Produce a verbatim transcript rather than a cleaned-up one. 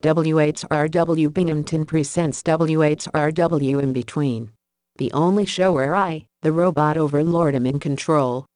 W H R W Binghamton presents W H R W In Between. The only show where I, the robot overlord, am in control.